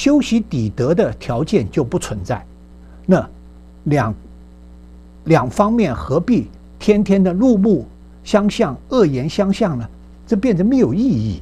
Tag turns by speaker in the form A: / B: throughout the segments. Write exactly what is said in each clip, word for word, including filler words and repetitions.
A: 修昔底德的条件就不存在。那两两方面何必天天的怒目相向、恶言相向呢？这变得没有意义。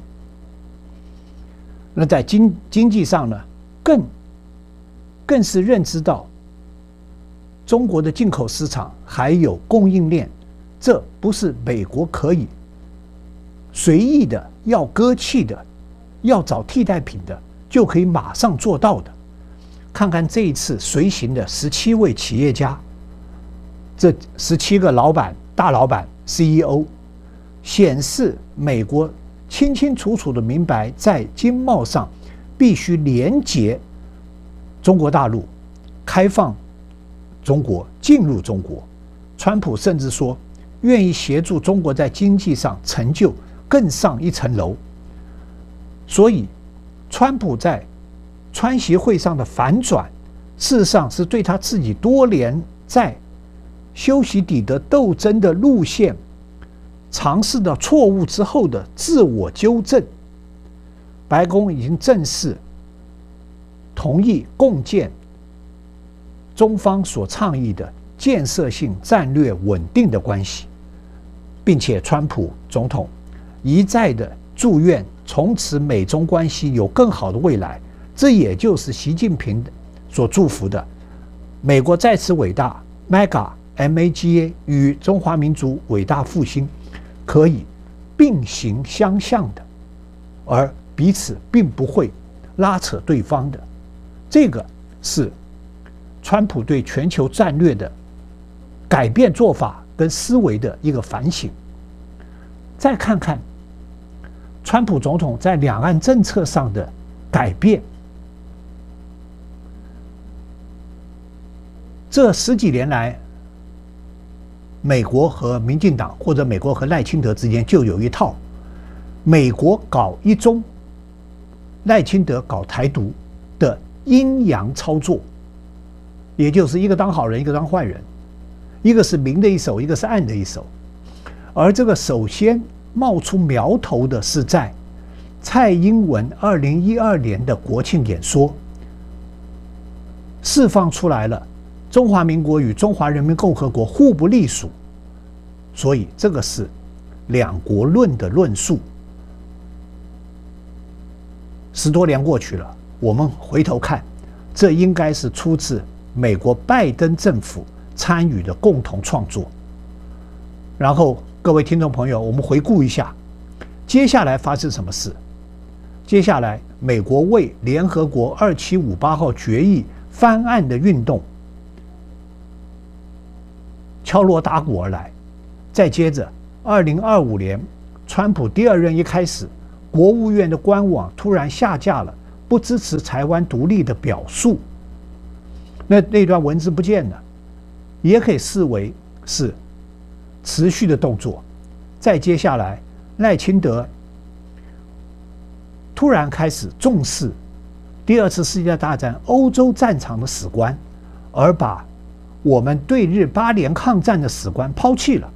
A: 那在经经济上呢，更更是认知到中国的进口市场还有供应链，这不是美国可以随意的要割弃的，要找替代品的就可以马上做到的。看看这一次随行的十七位企业家，这十七个老板、大老板、C E O， 显示美国清清楚楚的明白，在经贸上必须连结中国大陆，开放中国，进入中国。川普甚至说愿意协助中国在经济上成就更上一层楼。所以川普在川习会上的反转，事实上是对他自己多年在修昔底德斗争的路线尝试的错误之后的自我纠正。白宫已经正式同意共建中方所倡议的建设性战略稳定的关系，并且川普总统一再的祝愿从此美中关系有更好的未来，这也就是习近平所祝福的美国再次伟大 M A G A M A G A 与中华民族伟大复兴可以并行相向的，而彼此并不会拉扯对方的。这个是川普对全球战略的改变做法跟思维的一个反省。再看看川普总统在两岸政策上的改变，这十几年来，美国和民进党或者美国和赖清德之间就有一套，美国搞一中，赖清德搞台独的阴阳操作，也就是一个当好人，一个当坏人，一个是明的一手，一个是暗的一手。而这个首先冒出苗头的是在蔡英文二零一二年的国庆演说，释放出来了中华民国与中华人民共和国互不隶属，所以这个是两国论的论述。十多年过去了，我们回头看，这应该是出自美国拜登政府参与的共同创作。然后各位听众朋友，我们回顾一下接下来发生什么事。接下来美国为联合国二七五八号决议翻案的运动敲锣打鼓而来。再接着二零二五年川普第二任一开始，国务院的官网突然下架了不支持台湾独立的表述，那那段文字不见了，也可以视为是持续的动作。再接下来赖清德突然开始重视第二次世界大战欧洲战场的史观，而把我们对日八年抗战的史观抛弃了。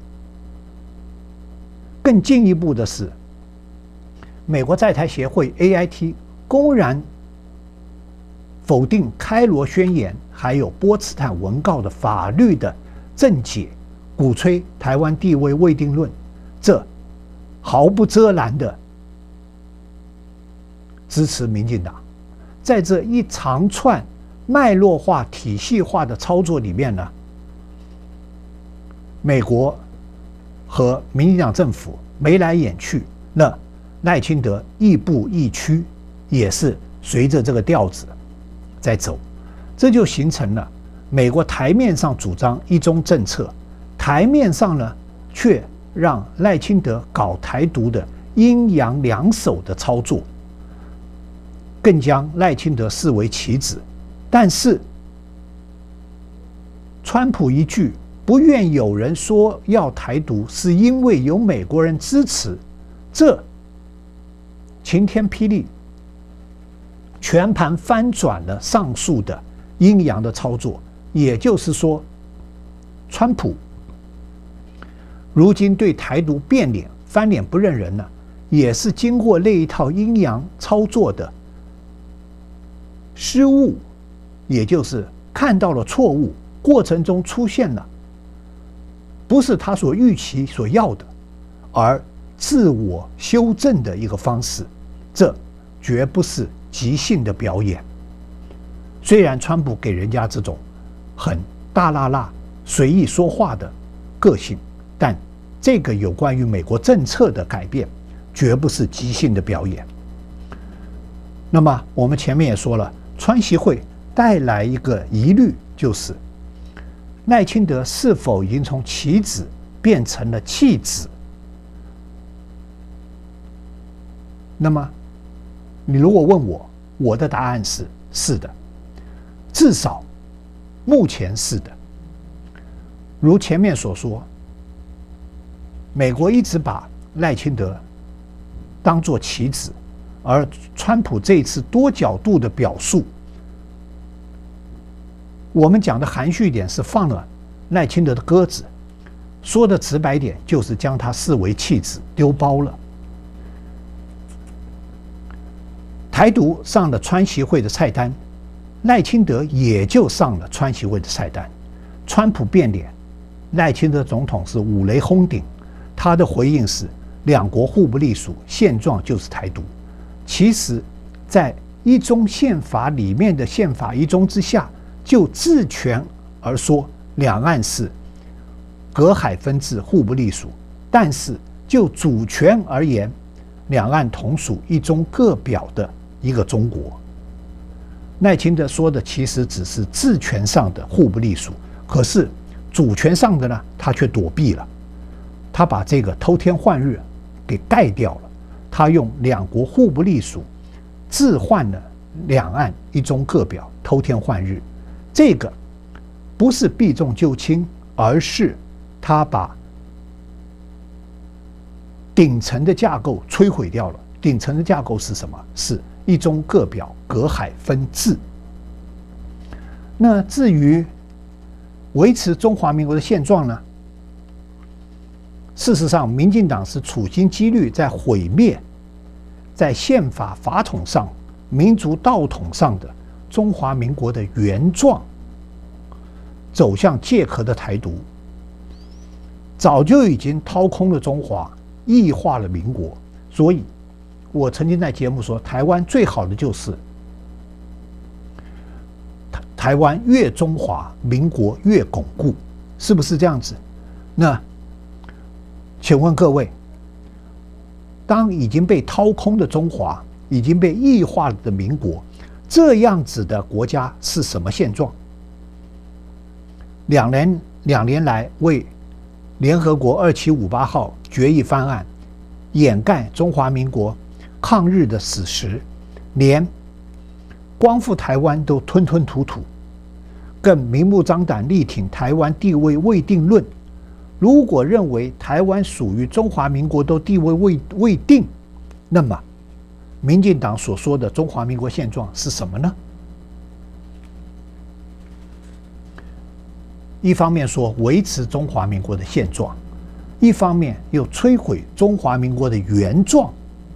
A: 更进一步的是，美国在台协会 A I T 公然否定开罗宣言还有波茨坦文告的法律的正解，鼓吹台湾地位未定论，这毫不遮拦的支持民进党。在这一长串脉络化体系化的操作里面呢，美国和民进党政府眉来眼去，那赖清德亦步亦趋，也是随着这个调子在走。这就形成了美国台面上主张一中政策，台面上呢却让赖清德搞台独的阴阳两手的操作，更将赖清德视为棋子。但是川普一句不愿有人说要台独是因为有美国人支持，这晴天霹雳，全盘翻转了上述的阴阳的操作。也就是说，川普如今对台独变脸翻脸不认人了，也是经过那一套阴阳操作的失误，也就是看到了错误，过程中出现了不是他所预期所要的，而自我修正的一个方式，这绝不是即兴的表演。虽然川普给人家这种很大辣辣、随意说话的个性，但这个有关于美国政策的改变，绝不是即兴的表演。那么我们前面也说了，川习会带来一个疑虑，就是赖清德是否已经从棋子变成了弃子？那么你如果问我，我的答案是是的，至少目前是的。如前面所说，美国一直把赖清德当作棋子，而川普这一次多角度的表述，我们讲的含蓄一点是放了赖清德的鸽子，说的直白点就是将他视为弃子，丢包了。台独上了川习会的菜单，赖清德也就上了川习会的菜单。川普变脸，赖清德总统是五雷轰顶，他的回应是两国互不隶属，现状就是台独。其实在一中宪法里面的宪法一中之下，就治权而说，两岸是隔海分治，互不隶属，但是就主权而言，两岸同属一中各表的一个中国。赖清德说的其实只是治权上的互不隶属，可是主权上的呢，他却躲避了，他把这个偷天换日给盖掉了，他用两国互不隶属置换了两岸一中各表，偷天换日。这个不是避重就轻，而是他把顶层的架构摧毁掉了。顶层的架构是什么？是一中各表，隔海分治。那至于维持中华民国的现状呢？事实上，民进党是处心积虑在毁灭在宪法法统上、民族道统上的中华民国的原状，走向借壳的台独，早就已经掏空了中华，异化了民国。所以我曾经在节目说，台湾最好的就是台湾越中华，民国越巩固，是不是这样子？那请问各位，当已经被掏空的中华，已经被异化了的民国，这样子的国家是什么现状？两年两年来为联合国二七五八号决议方案掩盖中华民国抗日的史实，连光复台湾都吞吞吐吐，更明目张胆力挺台湾地位未定论。如果认为台湾属于中华民国都地位未未定，那么民进党所说的中华民国现状是什么呢？一方面说维持中华民国的现状，一方面又摧毁中华民国的原状。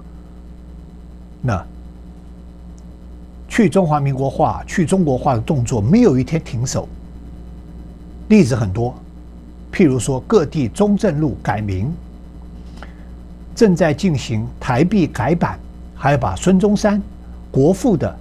A: 那去中华民国化、去中国化的动作没有一天停手，例子很多。譬如说，各地中正路改名，正在进行台币改版，还要把孙中山国父的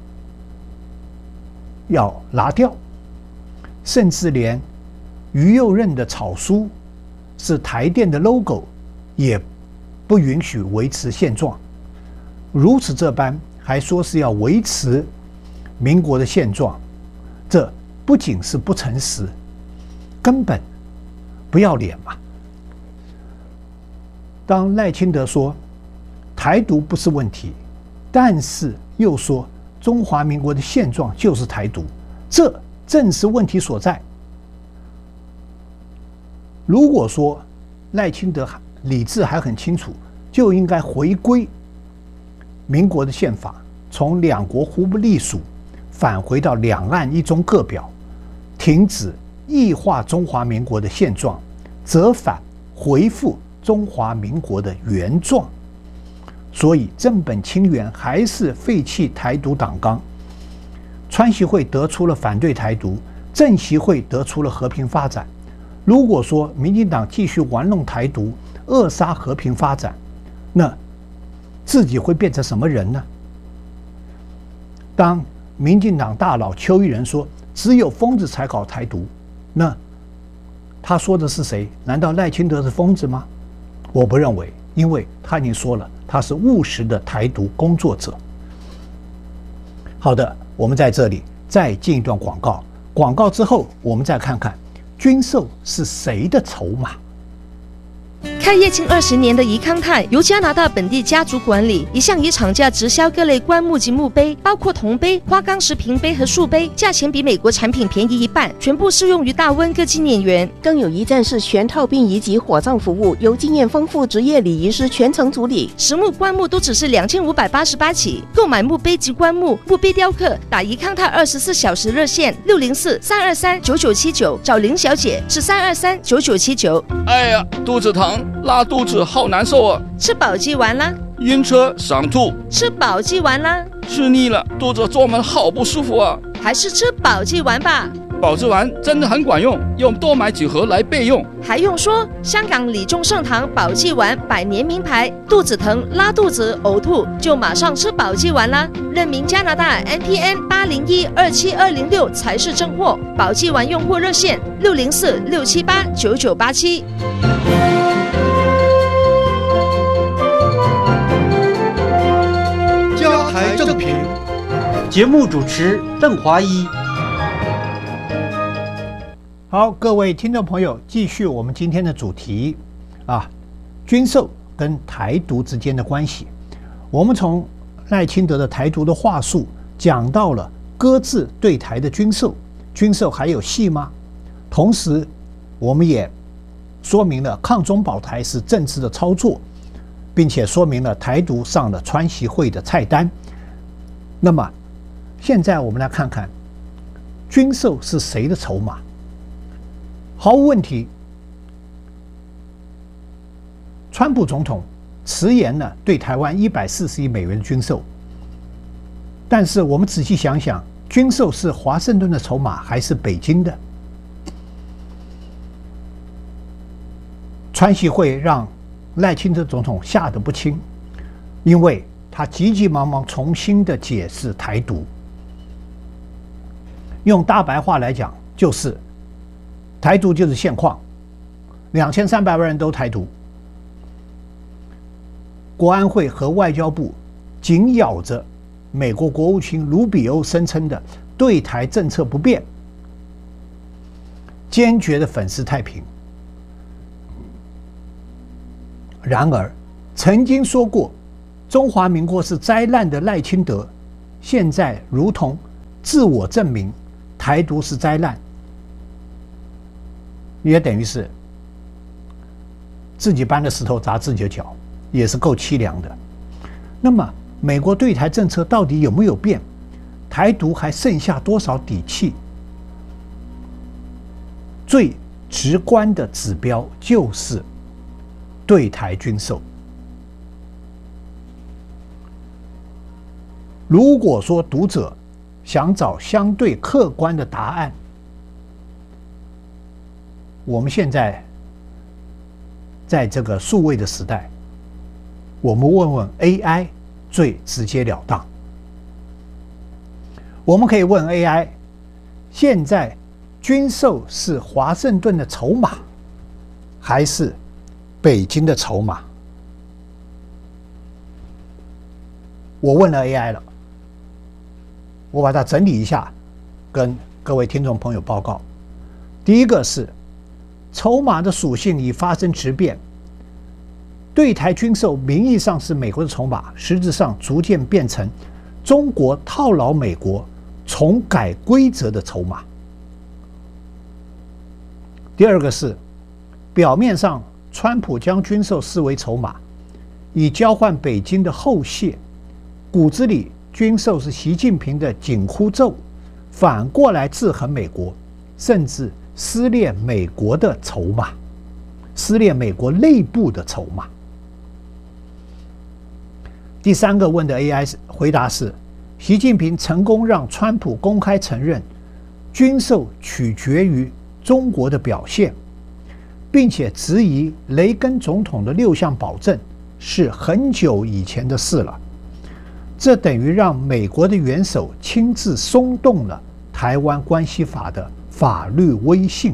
A: 要拿掉，甚至连于右任的草书是台电的 logo 也不允许维持现状。如此这般，还说是要维持民国的现状，这不仅是不诚实，根本不要脸嘛！当赖清德说台独不是问题，但是又说中华民国的现状就是台独，这正是问题所在。如果说赖清德理智还很清楚，就应该回归民国的宪法，从两国互不隶属返回到两岸一中各表，停止异化中华民国的现状，折返回复中华民国的原状。所以正本清源还是废弃台独党纲。 川习会得出了反对台独，郑习会得出了和平发展。如果说民进党继续玩弄台独，扼杀和平发展，那自己会变成什么人呢？当民进党大佬邱毅人说只有疯子才搞台独，那他说的是谁？难道赖清德是疯子吗？我不认为，因为他已经说了，他是务实的台独工作者。好的，我们在这里再进一段广告，广告之后我们再看看军售是谁的筹码。
B: 开业近二十年的宜康泰由加拿大本地家族管理，一向以厂价直销各类棺木及墓碑，包括铜碑、花岗石瓶碑和树碑，价钱比美国产品便宜一半，全部适用于大温各纪念园。
C: 更有一站式全套殡仪及火葬服务，由经验丰富职业礼仪师全程处理。
B: 实木棺木都只是两千五百八十八起，购买墓碑及棺木、墓碑雕刻，打宜康泰二十四小时热线六零四三二三九九七九，找林小姐是三二三九九七九。
D: 哎呀，肚子疼，拉肚子好难受啊！
B: 吃保济丸啦。
D: 晕车想吐，
B: 吃保济丸啦。
D: 吃腻了，肚子坐门好不舒服啊！
B: 还是吃保济丸吧。
D: 保济丸真的很管用，用多买几盒来备用。
B: 还用说，香港李中盛堂保济丸百年名牌，肚子疼、拉肚子、呕吐就马上吃保济丸啦。认明加拿大 N P N 八零一二七二零六才是正货。保济丸用户热线六零四六七八九九八七。
E: 加台正评，节目主持邓华一。
A: 好，各位听众朋友，继续我们今天的主题啊，军售跟台独之间的关系。我们从赖清德的台独的话术讲到了搁置对台的军售，军售还有戏吗？同时，我们也说明了抗中保台是政治的操作，并且说明了台独上了川习会的菜单。那么，现在我们来看看军售是谁的筹码？毫无问题，川普总统迟延了对台湾一百四十亿美元的军售，但是我们仔细想想，军售是华盛顿的筹码还是北京的？川习会让赖清德总统吓得不轻，因为他急急忙忙重新的解释台独，用大白话来讲就是台独就是现况，两千三百万人都台独，国安会和外交部紧咬着美国国务卿卢比欧声称的对台政策不变，坚决的粉饰太平。然而，曾经说过中华民国是灾难的赖清德，现在如同自我证明台独是灾难，也等于是自己搬的石头砸自己的脚，也是够凄凉的。那么，美国对台政策到底有没有变？台独还剩下多少底气？最直观的指标就是对台军售。如果说读者想找相对客观的答案，我们现在在这个数位的时代，我们问问 A I 最直截了当。我们可以问 A I， 现在军售是华盛顿的筹码，还是北京的筹码？我问了 A I 了，我把它整理一下，跟各位听众朋友报告。第一个是筹码的属性已发生质变，对台军售名义上是美国的筹码，实质上逐渐变成中国套牢美国、重改规则的筹码。第二个是表面上川普将军售视为筹码，以交换北京的后谢，骨子里军售是习近平的紧箍咒，反过来制衡美国，甚至撕裂美国的筹码，撕裂美国内部的筹码。第三个问的 A I 回答是， 习近平成功让川普公开承认军售取决于中国的表现，并且质疑雷根总统的六项保证是很久以前的事了。这等于让美国的元首亲自松动了台湾关系法的法律威信。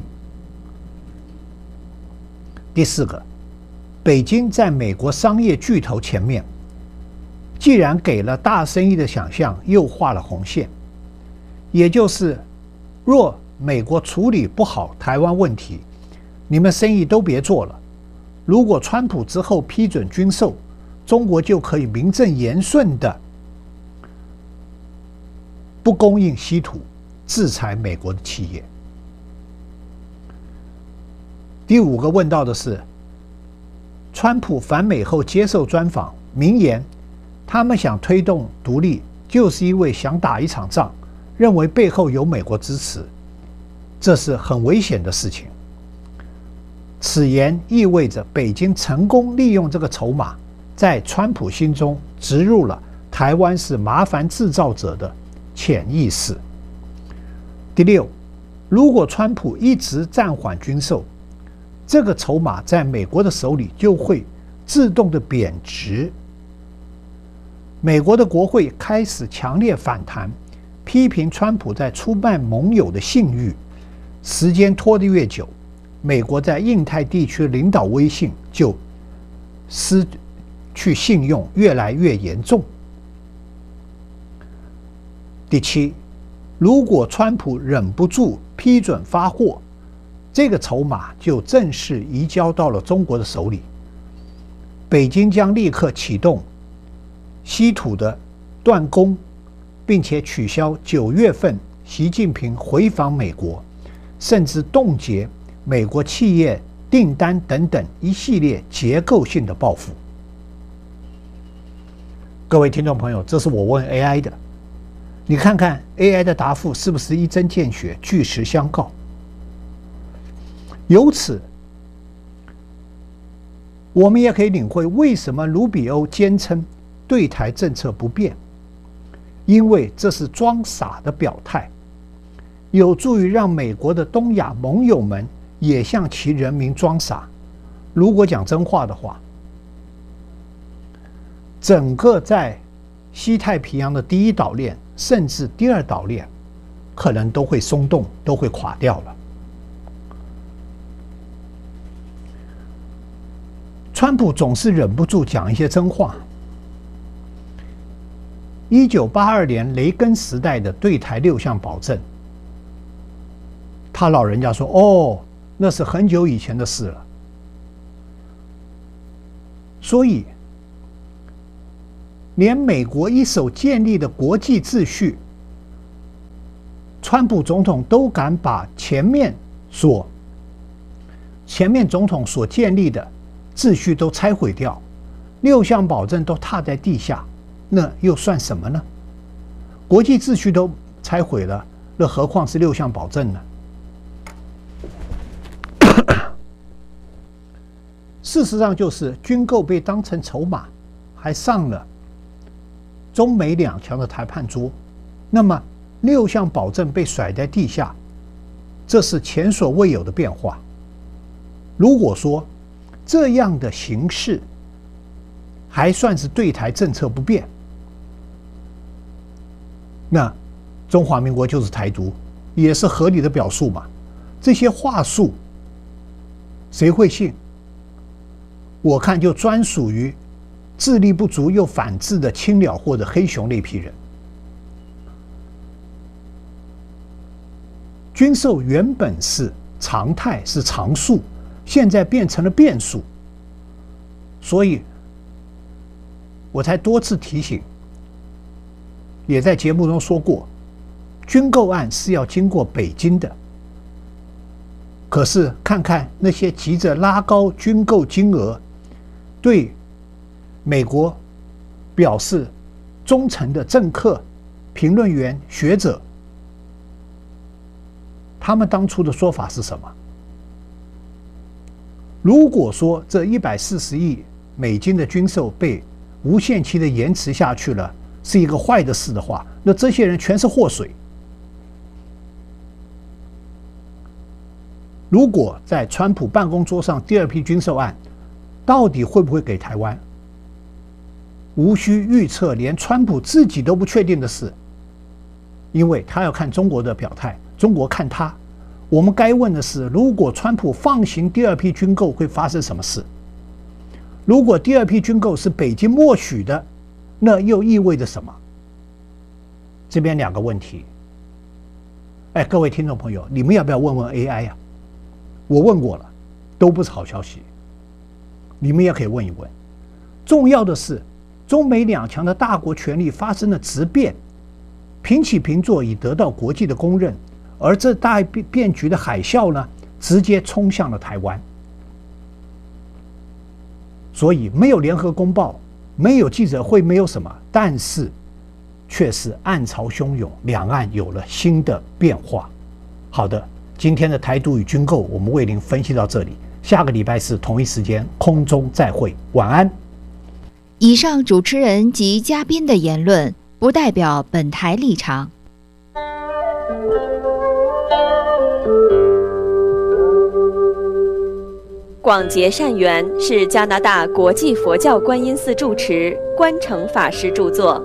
A: 第四个，北京在美国商业巨头前面，既然给了大生意的想象，又画了红线，也就是若美国处理不好台湾问题，你们生意都别做了。如果川普之后批准军售，中国就可以名正言顺的不供应稀土，制裁美国的企业。第五个问到的是，川普访美后接受专访，明言他们想推动独立，就是因为想打一场仗，认为背后有美国支持，这是很危险的事情。此言意味着北京成功利用这个筹码，在川普心中植入了台湾是麻烦制造者的潜意识。第六，如果川普一直暂缓军售，这个筹码在美国的手里就会自动的贬值。美国的国会开始强烈反弹，批评川普在出卖盟友的信誉。时间拖得越久，美国在印太地区的领导威信就失去信用越来越严重。第七，如果川普忍不住批准发货，这个筹码就正式移交到了中国的手里。北京将立刻启动稀土的断供，并且取消九月份习近平回访美国，甚至冻结美国企业订单等等一系列结构性的报复。各位听众朋友，这是我问 A I 的，你看看 A I 的答复是不是一针见血、据实相告？由此，我们也可以领会为什么卢比欧坚称对台政策不变，因为这是装傻的表态，有助于让美国的东亚盟友们也向其人民装傻。如果讲真话的话，整个在西太平洋的第一岛链甚至第二岛链可能都会松动，都会垮掉了。川普总是忍不住讲一些真话。一九八二年雷根时代的对台六项保证，他老人家说：“哦，那是很久以前的事了。”所以，连美国一手建立的国际秩序，川普总统都敢把前面所前面总统所建立的秩序都拆毁掉，六项保证都踏在地下，那又算什么呢？国际秩序都拆毁了，那何况是六项保证呢？事实上，就是军购被当成筹码，还上了中美两强的谈判桌。那么，六项保证被甩在地下，这是前所未有的变化。如果说这样的形式还算是对台政策不变，那中华民国就是台独，也是合理的表述嘛。这些话术谁会信？我看就专属于智力不足又反智的青鸟或者黑熊那批人。军售原本是常态，是常数，现在变成了变数，所以我才多次提醒，也在节目中说过，军购案是要经过北京的。可是看看那些急着拉高军购金额，对美国表示忠诚的政客、评论员、学者，他们当初的说法是什么？如果说这一百四十亿美金的军售被无限期的延迟下去了， 是一个坏的事的话，那这些人全是祸水。如果在川普办公桌上第二批军售案到底会不会给台湾，无需预测，连川普自己都不确定的事，因为他要看中国的表态，中国看他。我们该问的是，如果川普放行第二批军购会发生什么事？如果第二批军购是北京默许的，那又意味着什么？这边两个问题。哎，各位听众朋友，你们要不要问问 A I 呀、啊？我问过了，都不是好消息。你们也可以问一问。重要的是，中美两强的大国权力发生了质变，平起平坐已得到国际的公认。而这大变局的海啸呢，直接冲向了台湾。所以没有联合公报，没有记者会，没有什么，但是却是暗潮汹涌，两岸有了新的变化。好的，今天的台独与军购，我们为您分析到这里。下个礼拜四同一时间空中再会，晚安。
F: 以上主持人及嘉宾的言论不代表本台立场。
G: 广结善缘是加拿大国际佛教观音寺住持观诚法师著作。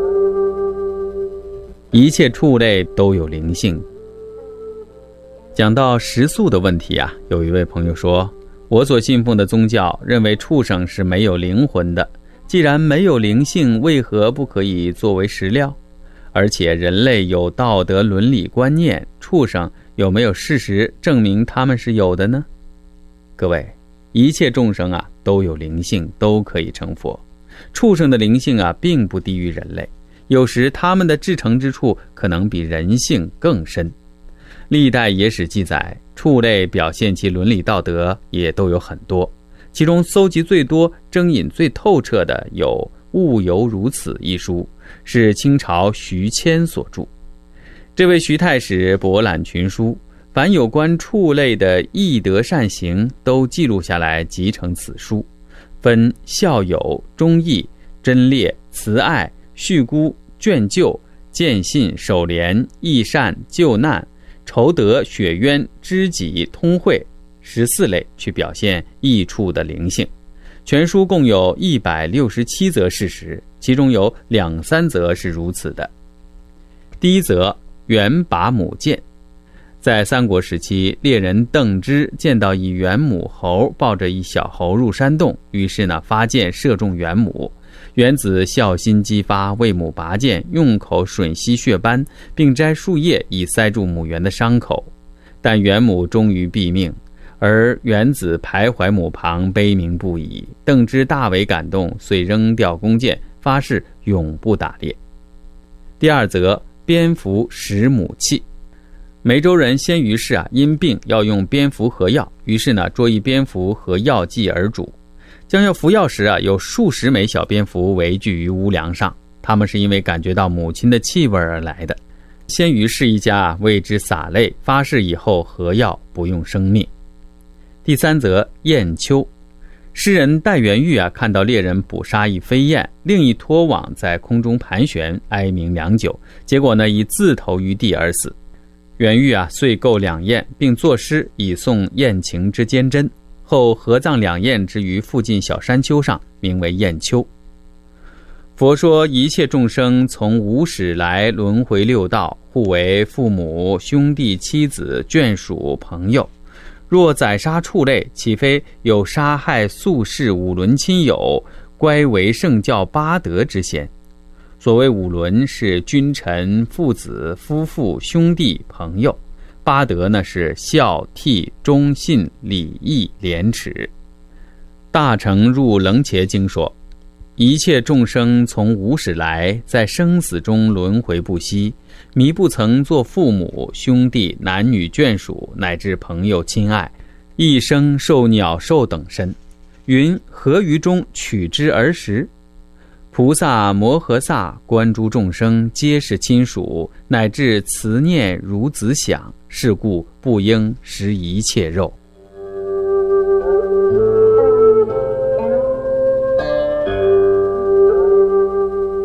H: 一切畜类都有灵性。讲到食素的问题啊，有一位朋友说，我所信奉的宗教认为畜生是没有灵魂的，既然没有灵性，为何不可以作为食料？而且人类有道德伦理观念，畜生有没有事实证明他们是有的呢？各位，一切众生啊都有灵性，都可以成佛。畜生的灵性啊并不低于人类，有时他们的至诚之处可能比人性更深。历代野史记载，畜类表现其伦理道德也都有很多，其中搜集最多、征引最透彻的有《物犹如此》一书，是清朝徐谦所著。这位徐太史博览群书，凡有关畜类的义德善行都记录下来，集成此书，分孝友、忠义、贞烈、慈爱、恤孤、眷救、见信、守廉、义善、救难、酬德、雪冤、知己、通惠十四类去表现益畜的灵性。全书共有一百六十七则事实，其中有两三则是如此的。第一则，猿拔母剑。在三国时期，猎人邓芝见到一猿母猴抱着一小猴入山洞，于是呢发箭射中猿母。猿子孝心激发，为母拔剑，用口吮吸血斑，并摘树叶以塞住母猿的伤口，但猿母终于毙命。而猿子徘徊母旁，悲鸣不已。邓芝大为感动，遂扔掉弓箭，发誓永不打猎。第二则，蝙蝠食母器。梅州人鲜于氏啊，因病要用蝙蝠合药，于是呢捉一蝙蝠和药剂而煮。将要服药时啊，有数十枚小蝙蝠围聚于屋梁上，他们是因为感觉到母亲的气味而来的。鲜于氏一家啊为之洒泪，发誓以后合药不用生命。第三则，雁丘。诗人戴元玉啊看到猎人捕杀一飞燕，另一拖网在空中盘旋，哀鸣良久，结果呢以自投于地而死。元玉啊遂购两燕，并作诗以颂燕情之坚贞，后合葬两燕之于附近小山丘上，名为雁丘。佛说一切众生从无始来轮回六道，互为父母、兄弟、妻子、眷属、朋友。若宰杀畜类，岂非有杀害宿世五伦亲友，乖为圣教八德之嫌？所谓五伦是君臣、父子、夫妇、兄弟、朋友；八德呢是孝、悌、忠、信、礼、义、廉耻。大乘入楞伽经说，一切众生从无始来，在生死中轮回不息，弥不曾做父母、兄弟、男女眷属，乃至朋友亲爱，一生受鸟兽等身。云何于中取之而食？菩萨摩诃萨观诸众生皆是亲属，乃至慈念如子想，是故不应食一切肉。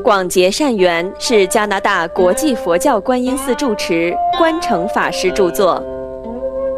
G: 广结善缘是加拿大国际佛教观音寺住持关诚法师著作。